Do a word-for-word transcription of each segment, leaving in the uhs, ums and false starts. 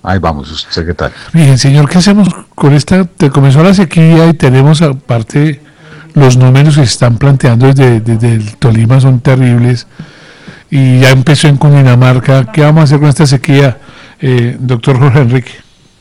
Ahí vamos, ¿usted qué tal? Bien, señor, ¿qué hacemos con esta? Te comenzó la sequía y tenemos aparte los números que se están planteando desde, desde el Tolima son terribles y ya empezó en Cundinamarca. ¿Qué vamos a hacer con esta sequía, eh, doctor Jorge Enrique?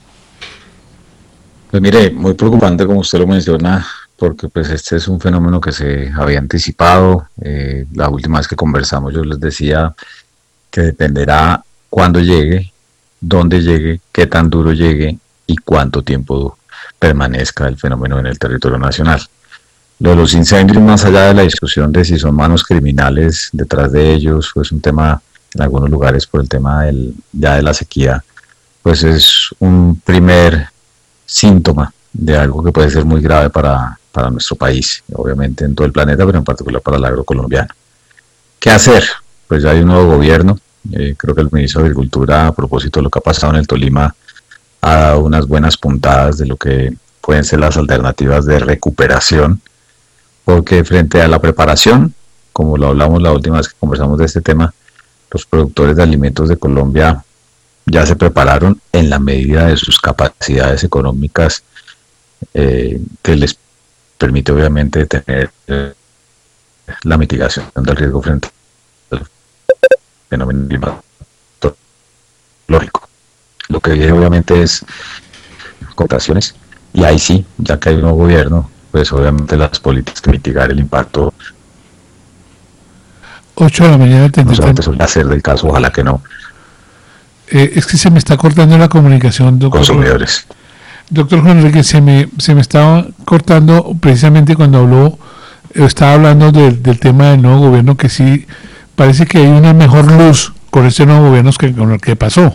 Pues mire, muy preocupante como usted lo menciona, porque pues este es un fenómeno que se había anticipado. Eh, la última vez que conversamos yo les decía que dependerá cuándo llegue, dónde llegue, qué tan duro llegue y cuánto tiempo permanezca el fenómeno en el territorio nacional. Lo de los incendios, más allá de la discusión de si son manos criminales detrás de ellos, pues un tema en algunos lugares por el tema del, ya de la sequía, pues es un primer síntoma de algo que puede ser muy grave para, para nuestro país, obviamente en todo el planeta, pero en particular para el agro colombiano. ¿Qué hacer? Pues ya hay un nuevo gobierno. Eh, creo que el ministro de Agricultura, a propósito de lo que ha pasado en el Tolima, ha dado unas buenas puntadas de lo que pueden ser las alternativas de recuperación, porque frente a la preparación, como lo hablamos la última vez que conversamos de este tema, los productores de alimentos de Colombia ya se prepararon en la medida de sus capacidades económicas, eh, que les permite obviamente tener eh, la mitigación del riesgo frente al fenómeno climatológico. Lo que viene obviamente es cooperaciones, y ahí sí, ya que hay un nuevo gobierno, pues obviamente las políticas que mitigar el impacto. ocho de la mañana No solamente suele hacer del caso, ojalá que no. Eh, es que se me está cortando la comunicación, doctor. Consumidores. Doctor Juan Enrique, se me, se me estaba cortando precisamente cuando habló, estaba hablando de, del tema del nuevo gobierno, que sí parece que hay una mejor luz con este nuevo gobierno que con el que pasó.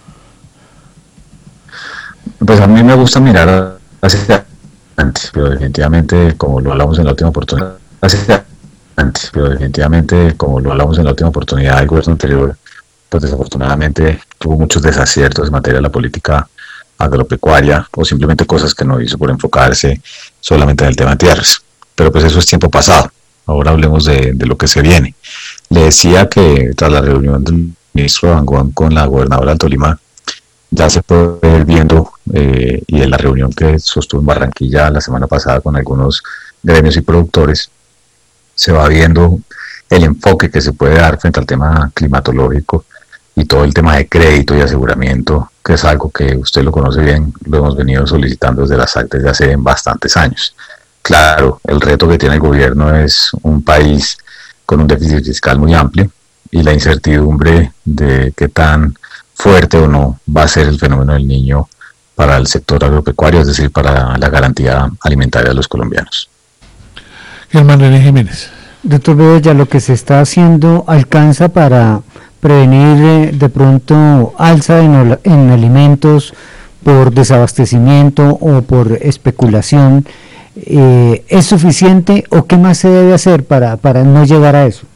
Pues a mí me gusta mirar hacia adelante, pero definitivamente, como lo hablamos en la última oportunidad, hacia adelante, pero definitivamente, como lo hablamos en la última oportunidad, el gobierno anterior, pues desafortunadamente tuvo muchos desaciertos en materia de la política agropecuaria, o simplemente cosas que no hizo por enfocarse solamente en el tema de tierras. Pero pues eso es tiempo pasado. Ahora hablemos de, de lo que se viene. Le decía que tras la reunión del ministro Dangond con la gobernadora del Tolima, ya se puede ir viendo, eh, y en la reunión que sostuvo en Barranquilla la semana pasada con algunos gremios y productores, se va viendo el enfoque que se puede dar frente al tema climatológico y todo el tema de crédito y aseguramiento, que es algo que usted lo conoce bien, lo hemos venido solicitando desde las A C desde hace bastantes años. Claro, el reto que tiene el gobierno es un país con un déficit fiscal muy amplio y la incertidumbre de qué tan fuerte o no va a ser el fenómeno del Niño para el sector agropecuario, es decir, para la garantía alimentaria de los colombianos. Germán René Jiménez. Doctor Bedoya, lo que se está haciendo alcanza para prevenir eh, de pronto alza en, en alimentos por desabastecimiento o por especulación. Eh, ¿Es suficiente o qué más se debe hacer para, para no llegar a eso?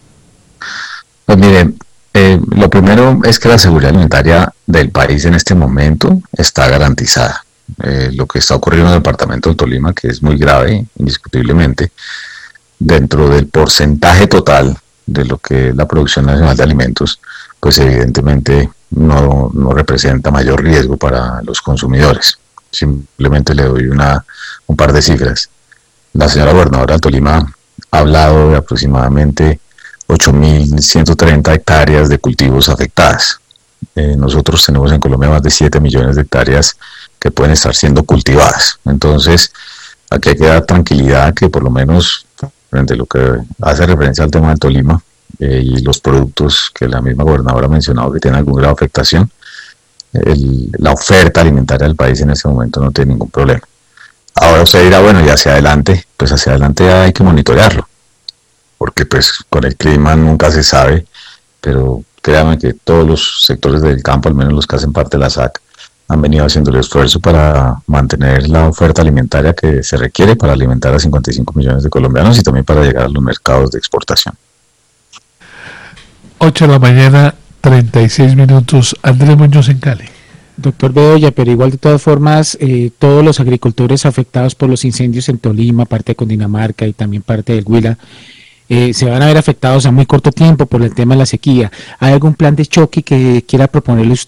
Pues mire, eh, lo primero es que la seguridad alimentaria del país en este momento está garantizada. Eh, lo que está ocurriendo en el departamento del Tolima, que es muy grave, indiscutiblemente, dentro del porcentaje total de lo que es la producción nacional de alimentos, pues evidentemente no, no representa mayor riesgo para los consumidores. Simplemente le doy una, un par de cifras. La señora gobernadora del Tolima ha hablado de aproximadamente ocho mil ciento treinta hectáreas de cultivos afectadas. Eh, nosotros tenemos en Colombia más de siete millones de hectáreas que pueden estar siendo cultivadas. Entonces, aquí hay que dar tranquilidad que por lo menos frente a lo que hace referencia al tema del Tolima eh, y los productos que la misma gobernadora ha mencionado que tienen algún grado de afectación, el, la oferta alimentaria del país en este momento no tiene ningún problema. Ahora usted dirá, bueno, y hacia adelante, pues hacia adelante hay que monitorearlo, porque pues con el clima nunca se sabe, pero créanme que todos los sectores del campo, al menos los que hacen parte de la S A C, han venido haciendo el esfuerzo para mantener la oferta alimentaria que se requiere para alimentar a cincuenta y cinco millones de colombianos y también para llegar a los mercados de exportación. ocho de la mañana, treinta y seis minutos. Andrés Muñoz en Cali. Doctor Bedoya, pero igual de todas formas, eh, todos los agricultores afectados por los incendios en Tolima, parte de Cundinamarca y también parte del Huila, eh, se van a ver afectados a muy corto tiempo por el tema de la sequía. ¿Hay algún plan de choque que quiera proponerle usted